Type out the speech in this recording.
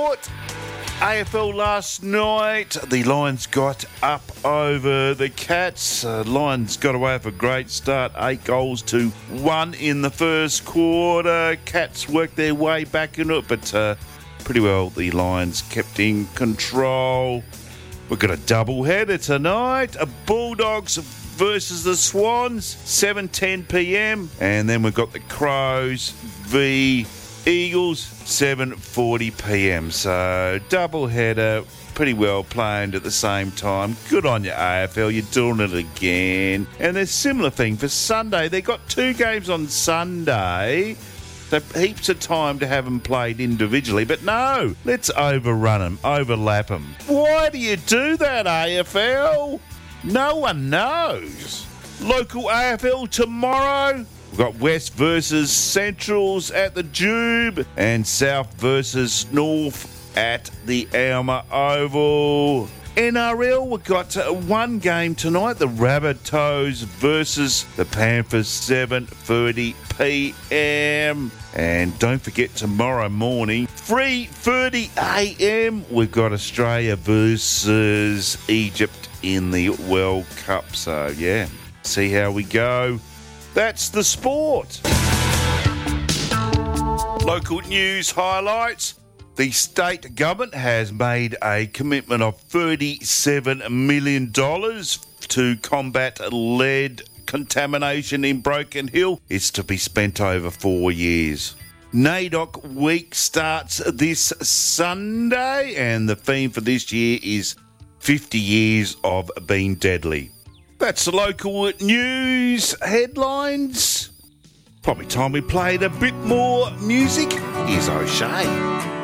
sport. AFL last night, the Lions got up over the Cats. Lions got away with a great start, 8-1 in the first quarter. Cats worked their way back into it, but pretty well the Lions kept in control. We've got a double-header tonight, a Bulldogs versus the Swans, 7:10 p.m. And then we've got the Crows v Eagles, 7:40 p.m. So double header, pretty well planned at the same time. Good on you, AFL, you're doing it again. And there's a similar thing for Sunday. They got 2 games on Sunday, so heaps of time to have them played individually. But no, let's overrun them, overlap them. Why do you do that, AFL? No one knows. Local AFL tomorrow. We've got West versus Centrals at the Jube and South versus North at the Alma Oval. NRL, we've got one game tonight, the Rabbitohs versus the Panthers, 7:30 p.m. And don't forget tomorrow morning, 3:30 a.m, we've got Australia versus Egypt in the World Cup. So, yeah, see how we go. That's the sport. Local news highlights. The state government has made a commitment of $37 million to combat lead contamination in Broken Hill. It's to be spent over 4 years. NAIDOC Week starts this Sunday, and the theme for this year is 50 years of being deadly. That's the local news headlines. Probably time we played a bit more music. Here's O'Shea.